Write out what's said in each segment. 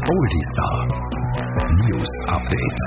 Oldie Star News Update.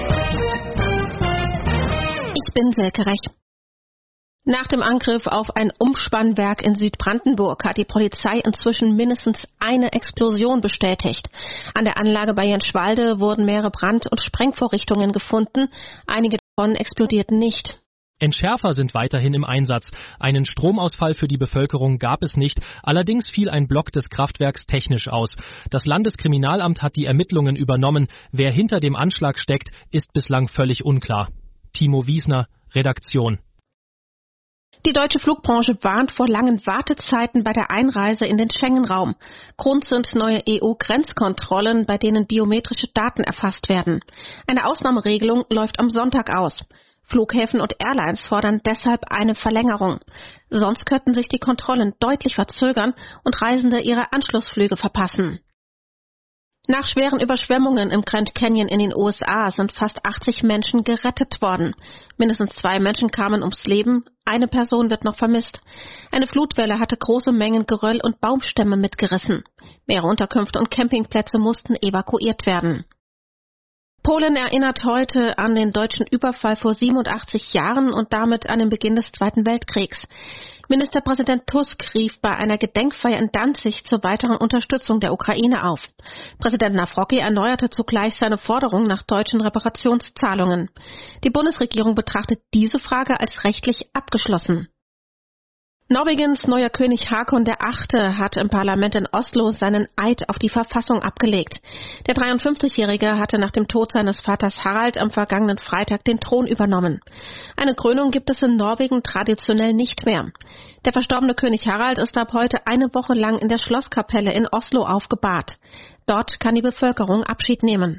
Ich bin Silke Recht. Nach dem Angriff auf ein Umspannwerk in Südbrandenburg hat die Polizei inzwischen mindestens eine Explosion bestätigt. An der Anlage bei Jenschwalde wurden mehrere Brand- und Sprengvorrichtungen gefunden. Einige davon explodierten nicht. Entschärfer sind weiterhin im Einsatz. Einen Stromausfall für die Bevölkerung gab es nicht. Allerdings fiel ein Block des Kraftwerks technisch aus. Das Landeskriminalamt hat die Ermittlungen übernommen. Wer hinter dem Anschlag steckt, ist bislang völlig unklar. Timo Wiesner, Redaktion. Die deutsche Flugbranche warnt vor langen Wartezeiten bei der Einreise in den Schengen-Raum. Grund sind neue EU-Grenzkontrollen, bei denen biometrische Daten erfasst werden. Eine Ausnahmeregelung läuft am Sonntag aus. Flughäfen und Airlines fordern deshalb eine Verlängerung. Sonst könnten sich die Kontrollen deutlich verzögern und Reisende ihre Anschlussflüge verpassen. Nach schweren Überschwemmungen im Grand Canyon in den USA sind fast 80 Menschen gerettet worden. Mindestens 2 Menschen kamen ums Leben, eine Person wird noch vermisst. Eine Flutwelle hatte große Mengen Geröll und Baumstämme mitgerissen. Mehrere Unterkünfte und Campingplätze mussten evakuiert werden. Polen erinnert heute an den deutschen Überfall vor 87 Jahren und damit an den Beginn des Zweiten Weltkriegs. Ministerpräsident Tusk rief bei einer Gedenkfeier in Danzig zur weiteren Unterstützung der Ukraine auf. Präsident Nawrocki erneuerte zugleich seine Forderung nach deutschen Reparationszahlungen. Die Bundesregierung betrachtet diese Frage als rechtlich abgeschlossen. Norwegens neuer König Haakon VIII. Hat im Parlament in Oslo seinen Eid auf die Verfassung abgelegt. Der 53-Jährige hatte nach dem Tod seines Vaters Harald am vergangenen Freitag den Thron übernommen. Eine Krönung gibt es in Norwegen traditionell nicht mehr. Der verstorbene König Harald ist ab heute eine Woche lang in der Schlosskapelle in Oslo aufgebahrt. Dort kann die Bevölkerung Abschied nehmen.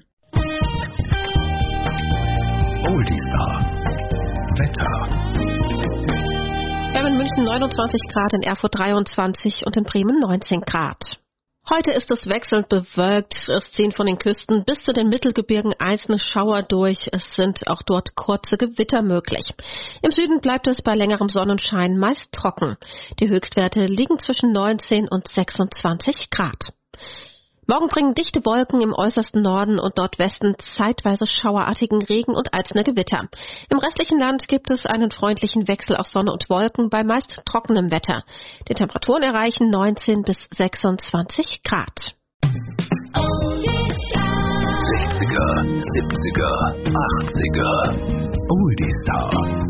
Oldie Star Wetter. Wir haben in München 29 Grad, in Erfurt 23 und in Bremen 19 Grad. Heute ist es wechselnd bewölkt. Es ziehen von den Küsten bis zu den Mittelgebirgen einzelne Schauer durch. Es sind auch dort kurze Gewitter möglich. Im Süden bleibt es bei längerem Sonnenschein meist trocken. Die Höchstwerte liegen zwischen 19 und 26 Grad. Morgen bringen dichte Wolken im äußersten Norden und Nordwesten zeitweise schauerartigen Regen und einzelne Gewitter. Im restlichen Land gibt es einen freundlichen Wechsel aus Sonne und Wolken bei meist trockenem Wetter. Die Temperaturen erreichen 19 bis 26 Grad. 60er, 70er, 80er. Oldie Star.